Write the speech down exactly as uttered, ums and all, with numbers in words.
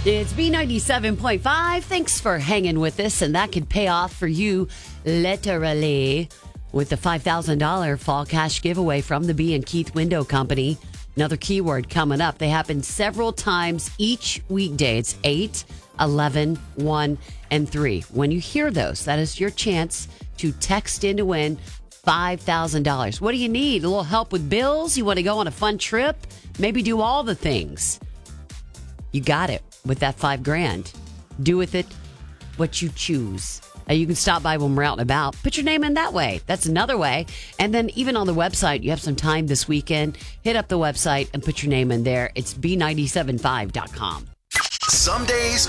It's B ninety-seven point five. Thanks for hanging with us, and that could pay off for you literally with the five thousand dollars fall cash giveaway from the B and Keith Window Company. Another keyword coming up. They happen several times each weekday. It's eight, eleven, one, and three. When you hear those, that is your chance to text in to win five thousand dollars. What do you need? A little help with bills? You want to go on a fun trip? Maybe do all the things. You got it with that five grand. Do with it what you choose. Uh, you can stop by when we're out and about. Put your name in that way. That's another way. And then even on the website, you have some time this weekend. Hit up the website and put your name in there. It's B nine seven five dot com. Some days